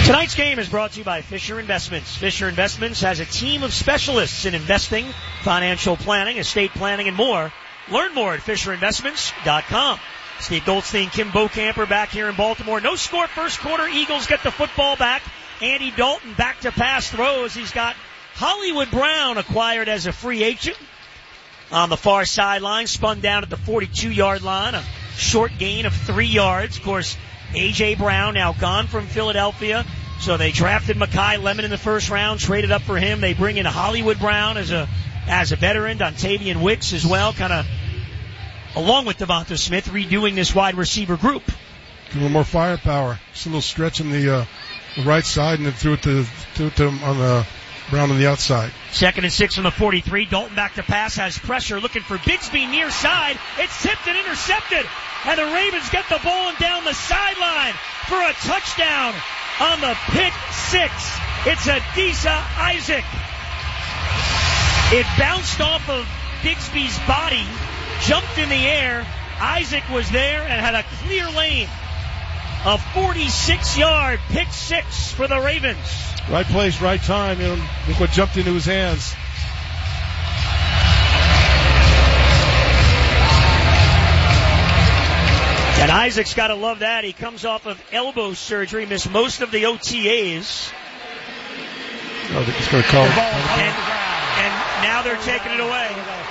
Tonight's game is brought to you by Fisher Investments. Fisher Investments has a team of specialists in investing, financial planning, estate planning, and more. Learn more at FisherInvestments.com. Steve Goldstein, Kim Bokamper back here in Baltimore. No score first quarter. Eagles get the football back. Andy Dalton back to pass throws. He's got Hollywood Brown acquired as a free agent on the far sideline. Spun down at the 42-yard line. A short gain of 3 yards. Of course, A.J. Brown now gone from Philadelphia. So they drafted Mekhi Lemon in the first round, traded up for him. They bring in Hollywood Brown as a veteran, Dontavian Wicks as well, kind of along with Devonta Smith, redoing this wide receiver group. A little more firepower. Just a little stretch on the right side, and then threw it to on Brown on the outside. 2nd and 6 from the 43. Dalton back to pass, has pressure, looking for Bigsby near side. It's tipped and intercepted, and the Ravens get the ball and down the sideline for a touchdown on the pick six. It's Adisa Isaac. It bounced off of Bigsby's body, jumped in the air. Isaac was there and had a clear lane. A 46-yard pick six for the Ravens. Right place, right time. Look what jumped into his hands. And Isaac's got to love that. He comes off of elbow surgery, missed most of the OTAs. I think he's going to call it. And now they're taking it away.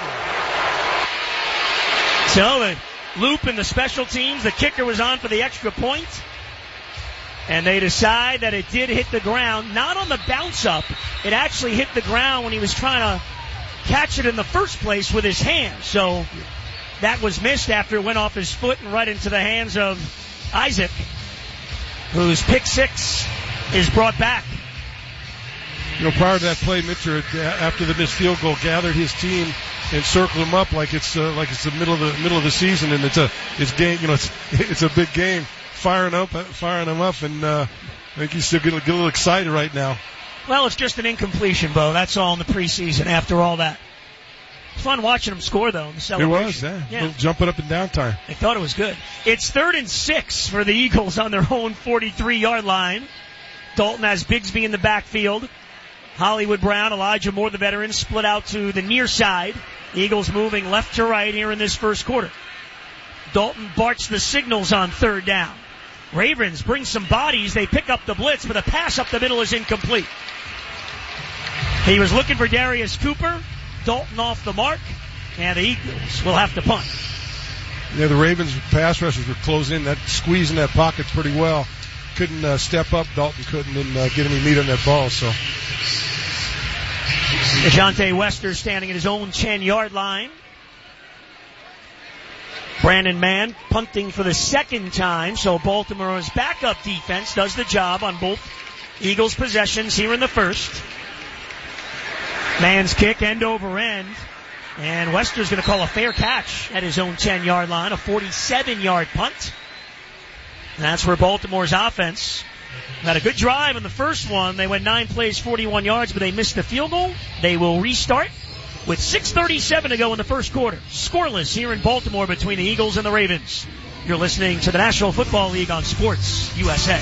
So the loop in the special teams, the kicker was on for the extra point. And they decide that it did hit the ground, not on the bounce up. It actually hit the ground when he was trying to catch it in the first place with his hand. So that was missed after it went off his foot and right into the hands of Isaac, whose pick six is brought back. Prior to that play, Mitchell, after the missed field goal, gathered his team and circled them up like it's the middle of the season, and it's a big game. Firing them up, and I think he's still going to get a little excited right now. Well, it's just an incompletion, Bo. That's all in the preseason after all that. It's fun watching him score, though, in the celebration. It was, yeah. Jumping up and down time. They thought it was good. It's 3rd and 6 for the Eagles on their own 43-yard line. Dalton has Bigsby in the backfield. Hollywood Brown, Elijah Moore, the veteran, split out to the near side. Eagles moving left to right here in this first quarter. Dalton barks the signals on 3rd down. Ravens bring some bodies. They pick up the blitz, but a pass up the middle is incomplete. He was looking for Darius Cooper. Dalton off the mark, and the Eagles will have to punt. Yeah, the Ravens pass rushers were closing that, squeezing that pocket pretty well. Couldn't step up. Dalton couldn't get any meat on that ball. So DeJounte Wester standing at his own 10-yard line. Brandon Mann punting for the second time, so Baltimore's backup defense does the job on both Eagles possessions here in the first. Mann's kick end over end, and Wester's going to call a fair catch at his own 10-yard line, a 47-yard punt. And that's where Baltimore's offense had a good drive in the first one. They went 9 plays, 41 yards, but they missed the field goal. They will restart with 6:37 to go in the first quarter. Scoreless here in Baltimore between the Eagles and the Ravens. You're listening to the National Football League on Sports USA.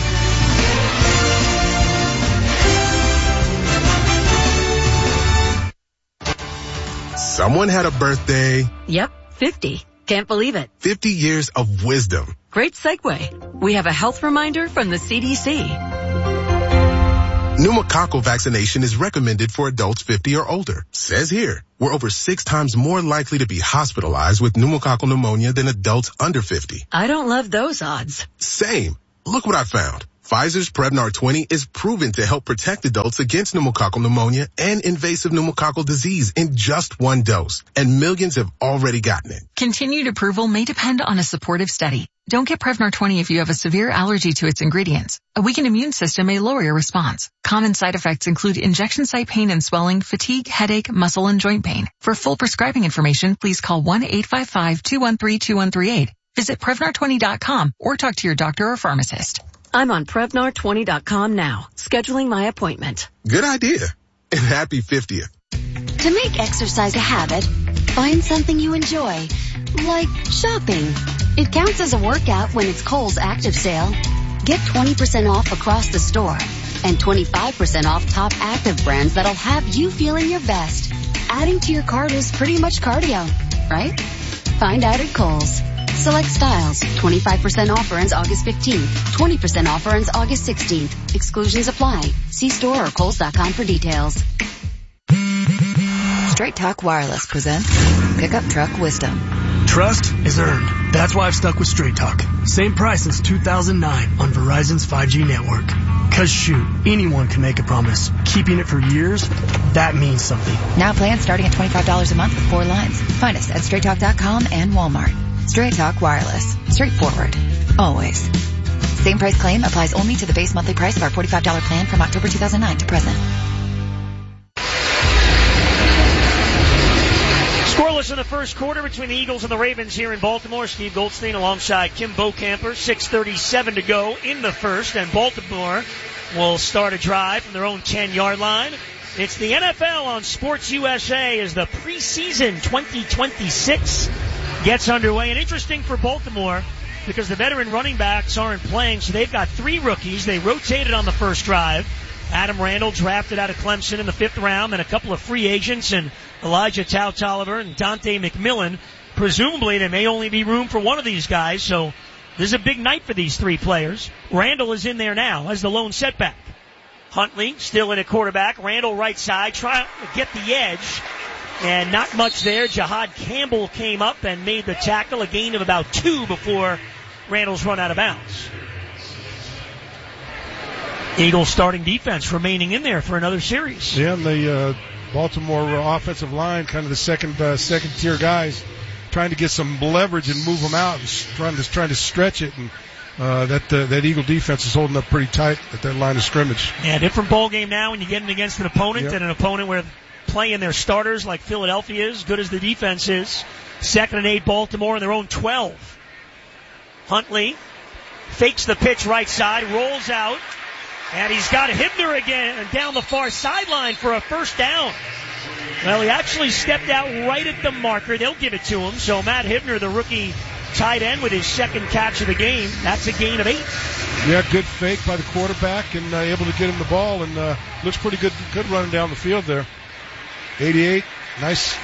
Someone had a birthday. Yep, 50. Can't believe it. 50 years of wisdom. Great segue. We have a health reminder from the CDC. Pneumococcal vaccination is recommended for adults 50 or older. Says here, we're over 6 times more likely to be hospitalized with pneumococcal pneumonia than adults under 50. I don't love those odds. Same. Look what I found. Pfizer's Prevnar 20 is proven to help protect adults against pneumococcal pneumonia and invasive pneumococcal disease in just 1 dose. And millions have already gotten it. Continued approval may depend on a supportive study. Don't get Prevnar 20 if you have a severe allergy to its ingredients. A weakened immune system may lower your response. Common side effects include injection site pain and swelling, fatigue, headache, muscle, and joint pain. For full prescribing information, please call 1-855-213-2138. Visit Prevnar20.com or talk to your doctor or pharmacist. I'm on Prevnar20.com now, scheduling my appointment. Good idea. And happy 50th. To make exercise a habit, find something you enjoy, like shopping. It counts as a workout when it's Kohl's Active Sale. Get 20% off across the store and 25% off top active brands that'll have you feeling your best. Adding to your cart is pretty much cardio, right? Find out at Kohl's. Select styles. 25% offer ends August 15th. 20% offer ends August 16th. Exclusions apply. See store or Kohls.com for details. Straight Talk Wireless presents Pickup Truck Wisdom. Trust is earned. That's why I've stuck with Straight Talk. Same price since 2009 on Verizon's 5G network. Cause shoot, anyone can make a promise. Keeping it for years, that means something. Now plans starting at $25 a month with 4 lines. Find us at straighttalk.com and Walmart. Straight Talk Wireless. Straightforward. Always. Same price claim applies only to the base monthly price of our $45 plan from October 2009 to present. Scoreless in the first quarter between the Eagles and the Ravens here in Baltimore. Steve Goldstein alongside Kim Bocamper. 6:37 to go in the first, and Baltimore will start a drive from their own 10-yard line. It's the NFL on Sports USA as the preseason 2026 gets underway. And interesting for Baltimore because the veteran running backs aren't playing, so they've got 3 rookies. They rotated on the first drive. Adam Randall drafted out of Clemson in the 5th round, and a couple of free agents, and Elijah Tautalliver and Dante McMillan. Presumably there may only be room for one of these guys, so this is a big night for these 3 players. Randall is in there now as the lone setback. Huntley still in at quarterback. Randall right side, trying to get the edge, and not much there. Jihad Campbell came up and made the tackle, a gain of about 2 before Randall's run out of bounds. Eagles starting defense remaining in there for another series. Yeah, and the Baltimore offensive line, kind of the second tier guys, trying to get some leverage and move them out, and trying to stretch it, and that Eagle defense is holding up pretty tight at that line of scrimmage. Yeah, different ball game now when you get against an opponent, and an opponent where playing their starters like Philadelphia is, good as the defense is. 2nd and 8 Baltimore in their own 12. Huntley fakes the pitch right side, rolls out. And he's got Hibner again down the far sideline for a first down. Well, he actually stepped out right at the marker. They'll give it to him. So Matt Hibner, the rookie tight end, with his 2nd catch of the game. That's a gain of 8. Yeah, good fake by the quarterback and able to get him the ball. And looks pretty good running down the field there. 88, nice.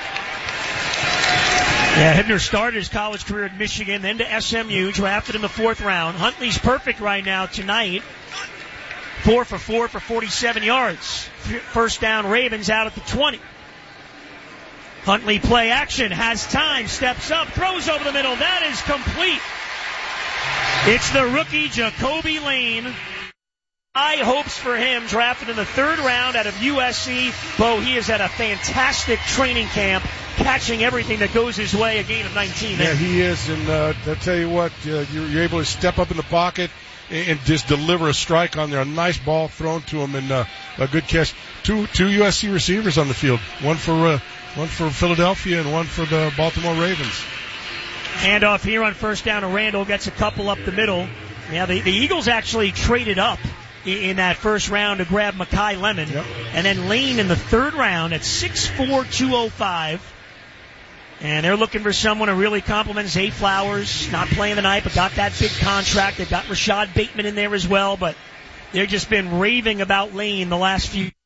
Yeah, Hibner started his college career at Michigan, then to SMU, drafted in the 4th round. Huntley's perfect right now tonight. 4 for 4 for 47 yards. First down, Ravens out at the 20. Huntley play action, has time, steps up, throws over the middle. That is complete. It's the rookie Jacoby Lane. High hopes for him, drafted in the 3rd round out of USC. Bo, he is at a fantastic training camp, catching everything that goes his way, a gain of 19. Yeah, he is, and I'll tell you what, you're able to step up in the pocket and just deliver a strike on there. A nice ball thrown to him, and a good catch. Two USC receivers on the field. One for Philadelphia and one for the Baltimore Ravens. Handoff here on first down to Randall, gets a couple up the middle. Yeah, the Eagles actually traded up in that first round to grab Makai Lemon. Yep. And then Lane in the 3rd round at 6'4", 205. And they're looking for someone to really complement Zay Flowers. Not playing tonight, but got that big contract. They've got Rashad Bateman in there as well, but they've just been raving about Lane the last few